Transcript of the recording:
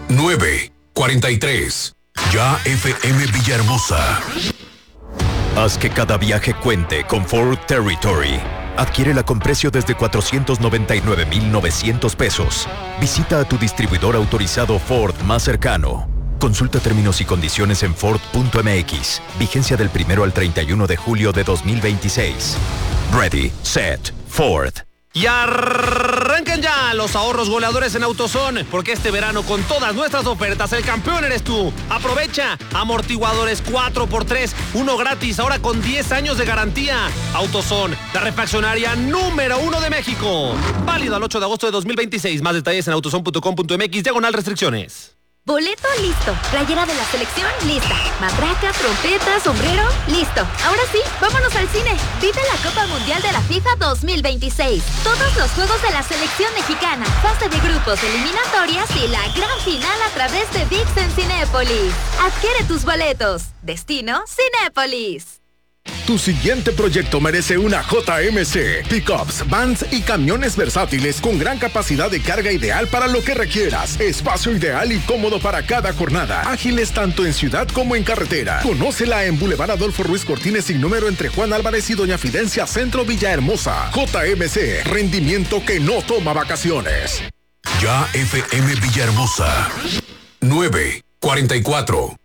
9:43. Ya FM Villahermosa. Haz que cada viaje cuente con Ford Territory. Adquiérela con precio desde 499,900 pesos. Visita a tu distribuidor autorizado Ford más cercano. Consulta términos y condiciones en Ford.mx. Vigencia del 1 al 31 de julio de 2026. Ready, set, Ford. Y arranquen ya los ahorros goleadores en AutoZone, porque este verano con todas nuestras ofertas el campeón eres tú. Aprovecha amortiguadores 4x3, uno gratis, ahora con 10 años de garantía. AutoZone, la refaccionaria número 1 de México. Válido al 8 de agosto de 2026. Más detalles en autozone.com.mx/restricciones. Boleto listo, playera de la selección lista, matraca, trompeta, sombrero, listo. Ahora sí, vámonos al cine. Vive la Copa Mundial de la FIFA 2026. Todos los juegos de la selección mexicana, fase de grupos, eliminatorias y la gran final a través de ViX en Cinépolis. Adquiere tus boletos. Destino Cinépolis. Tu siguiente proyecto merece una JMC. Pickups, vans y camiones versátiles con gran capacidad de carga ideal para lo que requieras. Espacio ideal y cómodo para cada jornada. Ágiles tanto en ciudad como en carretera. Conócela en Boulevard Adolfo Ruiz Cortines sin número entre Juan Álvarez y Doña Fidencia, Centro Villahermosa. JMC, rendimiento que no toma vacaciones. Ya FM Villahermosa. 9:44.